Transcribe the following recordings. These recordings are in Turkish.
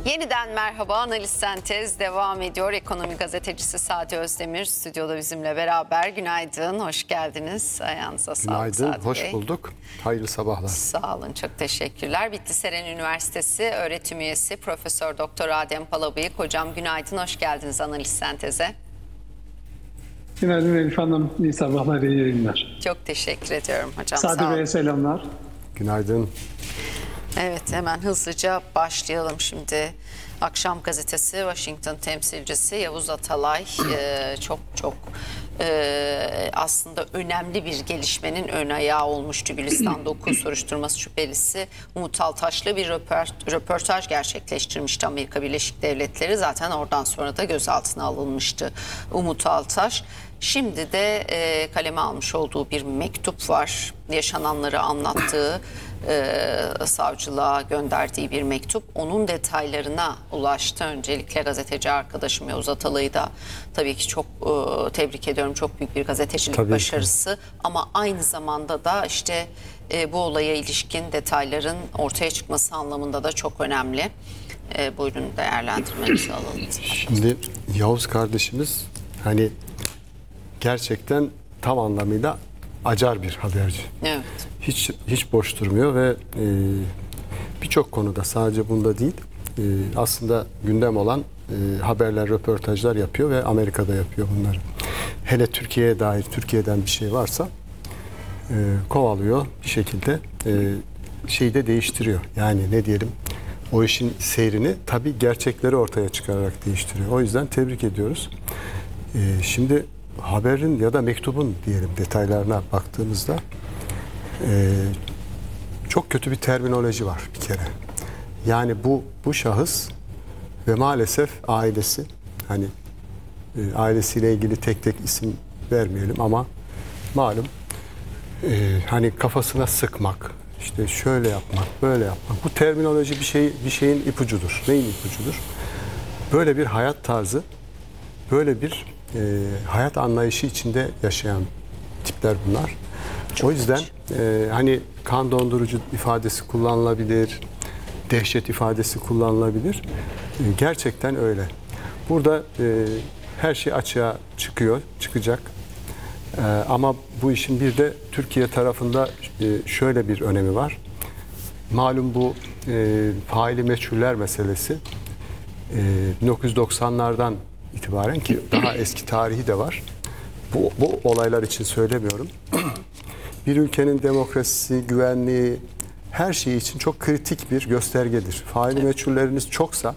Yeniden merhaba, Analiz Sentez devam ediyor. Ekonomi gazetecisi Sadi Özdemir stüdyoda bizimle beraber. Günaydın, hoş geldiniz. Ayağınıza sağlık Günaydın, Sadi hoş Bey. bulduk. Hayırlı sabahlar. Sağ olun, çok teşekkürler. Bitlis Eren Üniversitesi öğretim üyesi Profesör Doktor Adem Palabıyık. Hocam günaydın, hoş geldiniz Analiz Sentez'e. Günaydın Elif Hanım, iyi sabahlar, iyi yayınlar. Çok teşekkür ediyorum hocam. Sadi Bey'e selamlar. Günaydın. Evet, hemen hızlıca başlayalım şimdi. Akşam gazetesi Washington temsilcisi Yavuz Atalay çok aslında önemli bir gelişmenin ön ayağı olmuştu. Gülistan 9 soruşturması şüphelisi Umut Altaş'la bir röportaj gerçekleştirmişti Amerika Birleşik Devletleri. Zaten oradan sonra da gözaltına alınmıştı Umut Altaş. Şimdi de kaleme almış olduğu bir mektup var. Yaşananları anlattığı, savcılığa gönderdiği bir mektup. Onun detaylarına ulaştı. Öncelikle gazeteci arkadaşım Yavuz Atalay'ı da tabii ki çok tebrik ediyorum. Çok büyük bir gazetecilik Tabii başarısı. Ama aynı zamanda da işte bu olaya ilişkin detayların ortaya çıkması anlamında da çok önemli. Buyurun değerlendirmenizi alalım. Şimdi Yavuz kardeşimiz hani gerçekten tam anlamıyla acar bir haberci. Evet. Hiç boş durmuyor ve birçok konuda, sadece bunda değil, aslında gündem olan haberler, röportajlar yapıyor ve Amerika'da yapıyor bunları. Hele Türkiye'ye dair, Türkiye'den bir şey varsa kovalıyor bir şekilde, şeyi de değiştiriyor. Yani ne diyelim, o işin seyrini tabii gerçekleri ortaya çıkararak değiştiriyor. O yüzden tebrik ediyoruz. Şimdi haberin ya da mektubun diyelim detaylarına baktığımızda çok kötü bir terminoloji var bir kere. Yani bu şahıs ve maalesef ailesi, hani ailesiyle ilgili tek tek isim vermeyelim ama malum hani kafasına sıkmak, işte şöyle yapmak, böyle yapmak. Bu terminoloji bir şeyin ipucudur. Neyin ipucudur? Böyle bir hayat tarzı, böyle bir hayat anlayışı içinde yaşayan tipler bunlar. O yüzden hani kan dondurucu ifadesi kullanılabilir, dehşet ifadesi kullanılabilir. Gerçekten öyle. Burada her şey açığa çıkacak. Ama bu işin bir de Türkiye tarafında şöyle bir önemi var. Malum bu faili meçhuller meselesi 1990'lardan itibaren, ki daha eski tarihi de var. Bu olaylar için söylemiyorum. Bir ülkenin demokrasisi, güvenliği, her şey için çok kritik bir göstergedir. Faili meçhulleriniz çoksa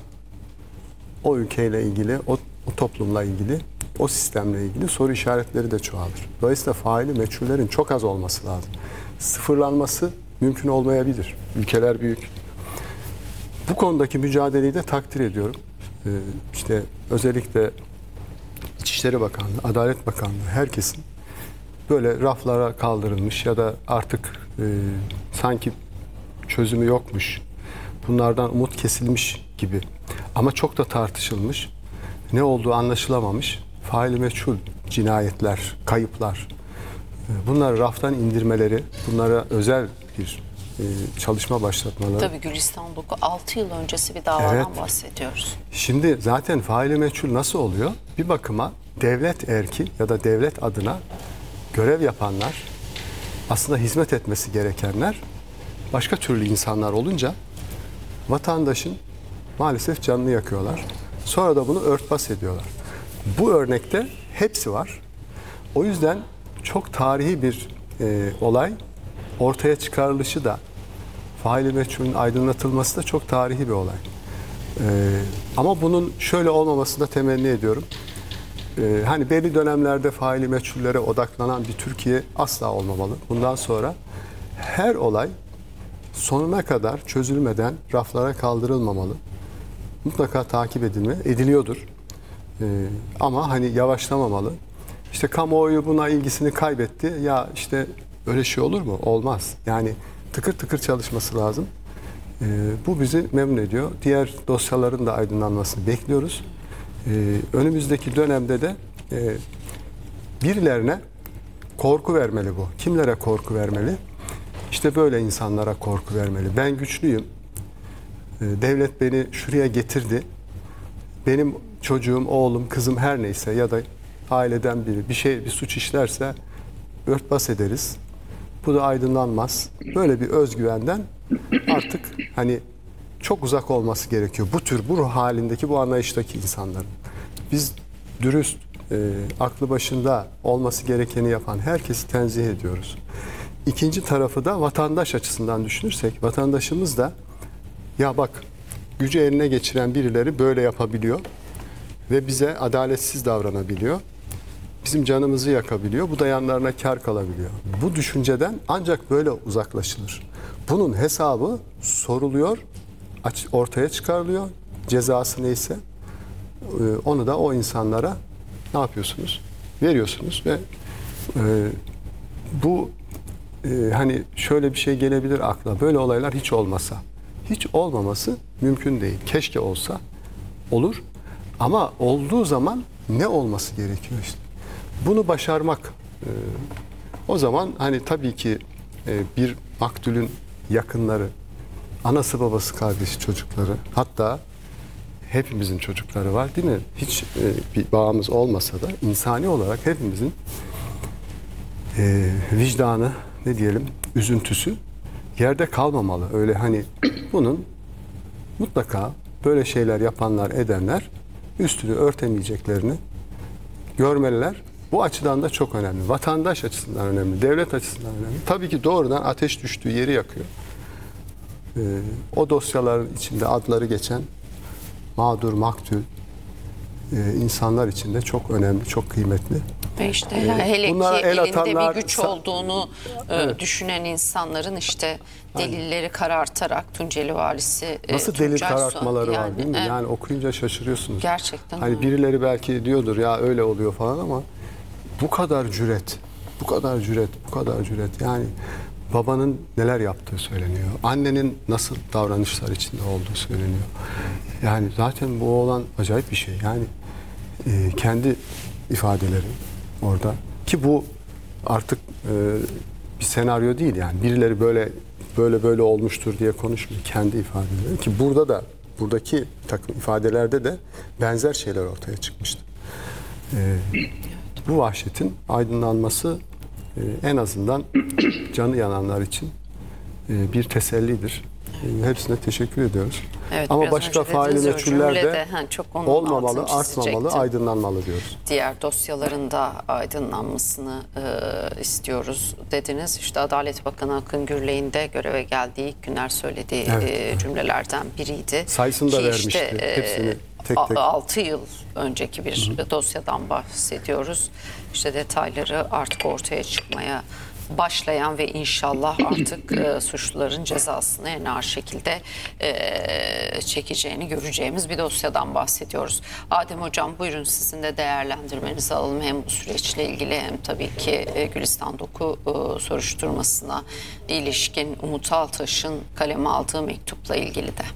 o ülkeyle ilgili, o toplumla ilgili, o sistemle ilgili soru işaretleri de çoğalır. Dolayısıyla faili meçhullerin çok az olması lazım. Sıfırlanması mümkün olmayabilir. Ülkeler büyük. Bu konudaki mücadeleyi de takdir ediyorum. İşte özellikle İçişleri Bakanlığı, Adalet Bakanlığı, herkesin böyle raflara kaldırılmış ya da artık sanki çözümü yokmuş, bunlardan umut kesilmiş gibi ama çok da tartışılmış, ne olduğu anlaşılamamış faili meçhul cinayetler, kayıplar, bunları raftan indirmeleri, bunlara özel bir çalışma başlatmaları. Tabii Gülistan 9 6 yıl öncesi bir davadan bahsediyoruz. Şimdi zaten faili meçhul nasıl oluyor? Bir bakıma devlet erki ya da devlet adına görev yapanlar, aslında hizmet etmesi gerekenler başka türlü insanlar olunca vatandaşın maalesef canını yakıyorlar. Sonra da bunu örtbas ediyorlar. Bu örnekte hepsi var. O yüzden çok tarihi bir olay, ortaya çıkarılışı da, faili meçhulün aydınlatılması da çok tarihi bir olay. Ama bunun şöyle olmamasını da temenni ediyorum. Hani belli dönemlerde faili meçhullere odaklanan bir Türkiye asla olmamalı. Bundan sonra her olay sonuna kadar çözülmeden raflara kaldırılmamalı. Mutlaka takip ediliyordur. Ama hani yavaşlamamalı. İşte kamuoyu buna ilgisini kaybetti. Ya işte öyle şey olur mu? Olmaz. Yani tıkır tıkır çalışması lazım. Bu bizi memnun ediyor. Diğer dosyaların da aydınlanmasını bekliyoruz. Önümüzdeki dönemde de birilerine korku vermeli bu. Kimlere korku vermeli? İşte böyle insanlara korku vermeli. Ben güçlüyüm. Devlet beni şuraya getirdi. Benim çocuğum, oğlum, kızım her neyse ya da aileden biri bir suç işlerse örtbas ederiz. Bu da aydınlanmaz. Böyle bir özgüvenden artık hani çok uzak olması gerekiyor. Bu ruh halindeki, bu anlayıştaki insanların. Biz dürüst, aklı başında olması gerekeni yapan herkesi tenzih ediyoruz. İkinci tarafı da vatandaş açısından düşünürsek, vatandaşımız da ya bak gücü eline geçiren birileri böyle yapabiliyor ve bize adaletsiz davranabiliyor. Bizim canımızı yakabiliyor. Bu da yanlarına kar kalabiliyor. Bu düşünceden ancak böyle uzaklaşılır. Bunun hesabı soruluyor, ortaya çıkarılıyor. Cezası neyse onu da o insanlara ne yapıyorsunuz? Veriyorsunuz ve bu hani şöyle bir şey gelebilir akla. Böyle olaylar hiç olmasa. Hiç olmaması mümkün değil. Keşke olsa. Olur. Ama olduğu zaman ne olması gerekiyor işte. Bunu başarmak. O zaman hani tabii ki bir maktulün yakınları, anası babası kardeşi çocukları, hatta hepimizin çocukları var değil mi? Hiç bir bağımız olmasa da insani olarak hepimizin vicdanı, ne diyelim, üzüntüsü yerde kalmamalı. Öyle hani bunun mutlaka böyle şeyler yapanlar, edenler üstünü örtemeyeceklerini görmeliler. Bu açıdan da çok önemli. Vatandaş açısından önemli, devlet açısından önemli. Tabii ki doğrudan ateş düştüğü yeri yakıyor. O dosyaların içinde adları geçen mağdur, maktul insanlar için de çok önemli, çok kıymetli. Ve işte hele ki elinde atanlar, bir güç olduğunu düşünen insanların işte delilleri karartarak Tunceli valisi nasıl Tuncay delil Soğan, karartmaları var değil mi? evet. Yani okuyunca şaşırıyorsunuz. Gerçekten Hani öyle. birileri belki diyordur ya öyle oluyor falan ama bu kadar cüret, bu kadar cüret, bu kadar cüret. Yani babanın neler yaptığı söyleniyor. Annenin nasıl davranışlar içinde olduğu söyleniyor. Yani zaten bu oğlan acayip bir şey. Yani kendi ifadeleri orada ki bu artık bir senaryo değil yani. Birileri böyle olmuştur diye konuşmuyor. Kendi ifadeleri ki burada da buradaki takım ifadelerde de benzer şeyler ortaya çıkmıştı. Bu vahşetin aydınlanması en azından canı yananlar için bir tesellidir. Hepsine teşekkür ediyoruz. Evet, ama biraz başka önce faili dediğiniz o meçhuller de cümlede, çok onun olmamalı, altını artmamalı, çizecektim. aydınlanmalı diyoruz. Diğer dosyaların da aydınlanmasını istiyoruz dediniz. İşte Adalet Bakanı Akın Gürley'in de göreve geldiği ilk günler söylediği cümlelerden biriydi. Sayısını da Ki vermişti. Hepsini tek tek. 6 yıl önceki bir dosyadan bahsediyoruz. İşte detayları artık ortaya çıkmaya başlayan ve inşallah artık suçluların cezasını en ağır şekilde çekeceğini göreceğimiz bir dosyadan bahsediyoruz. Adem Hocam, buyurun sizin de değerlendirmenizi alalım. Hem bu süreçle ilgili hem tabii ki Gülistan Doku soruşturmasına ilişkin Umut Altaş'ın kaleme aldığı mektupla ilgili de.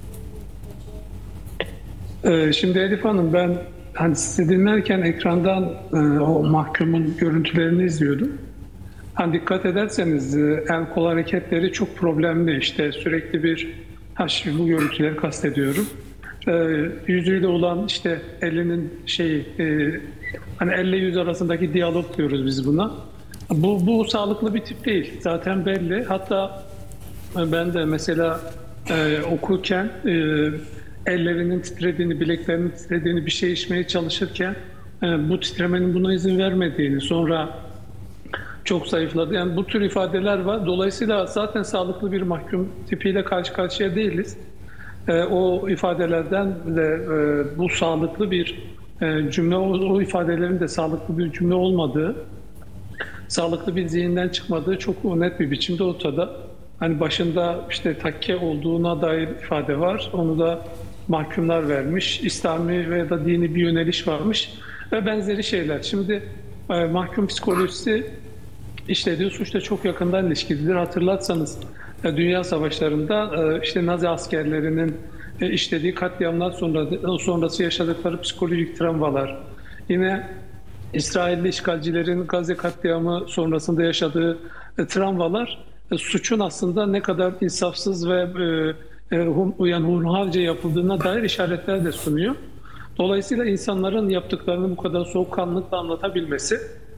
Şimdi Elif Hanım, ben hani sizi dinlerken ekrandan o mahkumun görüntülerini izliyordum. Hani dikkat ederseniz el kol hareketleri çok problemli. İşte sürekli bir, şimdi bu görüntüleri kastediyorum. Yüzüyle olan işte elinin hani elle yüz arasındaki diyalog diyoruz biz buna. Bu sağlıklı bir tip değil. Zaten belli. Hatta ben de mesela okurken ellerinin titrediğini, bileklerinin titrediğini, bir şey içmeye çalışırken bu titremenin buna izin vermediğini, sonra çok zayıfladı. Yani bu tür ifadeler var. Dolayısıyla zaten sağlıklı bir mahkum tipiyle karşı karşıya değiliz. O ifadelerden de bu sağlıklı bir cümle, o ifadelerin de sağlıklı bir cümle olmadığı, sağlıklı bir zihinden çıkmadığı çok net bir biçimde ortada. Hani başında işte takke olduğuna dair ifade var. Onu da mahkumlar vermiş. İslami veya da dini bir yöneliş varmış ve benzeri şeyler. Şimdi mahkum psikolojisi işlediği suçla çok yakından ilişkilidir. Hatırlarsanız dünya savaşlarında işte Nazi askerlerinin işlediği katliamlar sonrası yaşadıkları psikolojik travmalar, yine İsrailli işgalcilerin Gazze katliamı sonrasında yaşadığı travmalar suçun aslında ne kadar insafsız ve yani hunharca yapıldığına dair işaretler de sunuyor. Dolayısıyla insanların yaptıklarını bu kadar soğukkanlılıkla anlatabilmesi,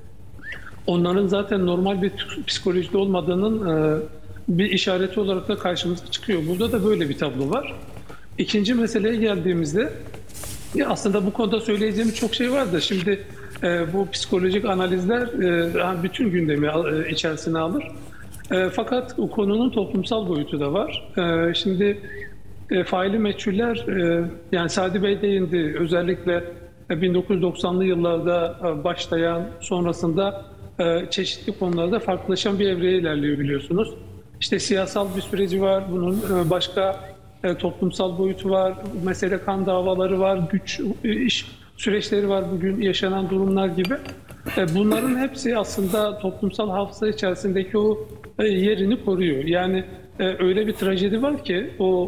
onların zaten normal bir psikolojide olmadığının bir işareti olarak da karşımıza çıkıyor. Burada da böyle bir tablo var. İkinci meseleye geldiğimizde, ya aslında bu konuda söyleyeceğimiz çok şey var da şimdi bu psikolojik analizler bütün gündemi içerisine alır. Fakat o konunun toplumsal boyutu da var. Şimdi faili meçhuller, yani Sadi Bey değindi, özellikle 1990'lı yıllarda başlayan, sonrasında çeşitli konularda farklılaşan bir evreye ilerliyor biliyorsunuz. İşte siyasal bir süreci var, bunun başka toplumsal boyutu var, mesele kan davaları var, güç iş süreçleri var, bugün yaşanan durumlar gibi. Bunların hepsi aslında toplumsal hafıza içerisindeki o yerini koruyor. Yani öyle bir trajedi var ki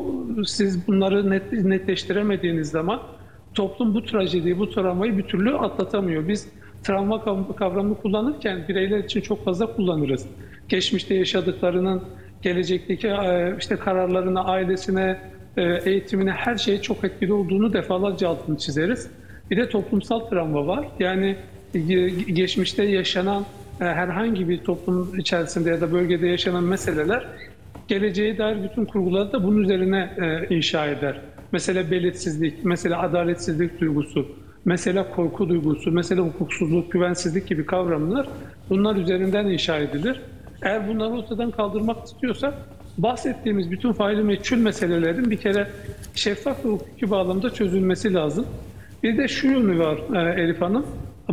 siz bunları netleştiremediğiniz zaman toplum bu trajediyi, bu travmayı bir türlü atlatamıyor. Biz travma kavramını kullanırken bireyler için çok fazla kullanırız. Geçmişte yaşadıklarının gelecekteki işte kararlarına, ailesine, eğitimine, her şeye çok etkili olduğunu defalarca altını çizeriz. Bir de toplumsal travma var. Yani geçmişte yaşanan herhangi bir toplum içerisinde ya da bölgede yaşanan meseleler geleceğe dair bütün kurguları da bunun üzerine inşa eder. Mesela belirsizlik, mesela adaletsizlik duygusu, mesela korku duygusu, mesela hukuksuzluk, güvensizlik gibi kavramlar bunlar üzerinden inşa edilir. Eğer bunları ortadan kaldırmak istiyorsak bahsettiğimiz bütün faili meçhul meselelerin bir kere şeffaf ve hukuki bağlamda çözülmesi lazım. Bir de şu yönü var Elif Hanım,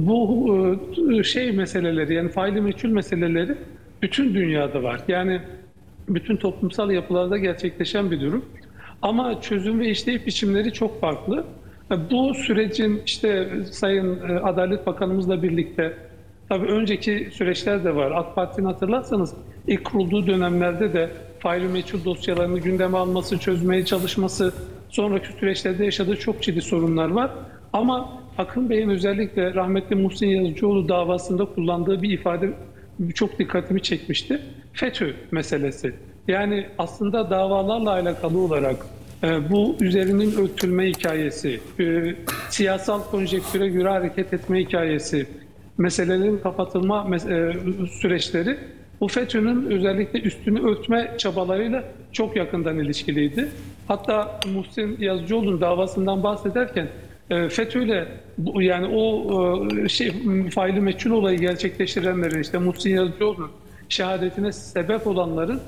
bu meseleleri, yani faili meçhul meseleleri bütün dünyada var. Yani bütün toplumsal yapılarda gerçekleşen bir durum. Ama çözüm ve işleyiş biçimleri çok farklı. Bu sürecin işte Sayın Adalet Bakanımızla birlikte, tabii önceki süreçler de var. AK Parti'nin hatırlarsanız ilk kurulduğu dönemlerde de faili meçhul dosyalarını gündeme alması, çözmeye çalışması, sonraki süreçlerde yaşadığı çok ciddi sorunlar var. Ama Akın Bey'in özellikle rahmetli Muhsin Yazıcıoğlu davasında kullandığı bir ifade çok dikkatimi çekmişti. FETÖ meselesi. Yani aslında davalarla alakalı olarak bu üzerinin örtülme hikayesi, siyasal konjektüre göre hareket etme hikayesi, meselelerin kapatılma süreçleri bu FETÖ'nün özellikle üstünü örtme çabalarıyla çok yakından ilişkiliydi. Hatta Muhsin Yazıcıoğlu'nun davasından bahsederken FETÖ'yle yani faili meçhul olayı gerçekleştirenlerin, işte Muhsin Yazıcıoğlu'nun şehadetine sebep olanların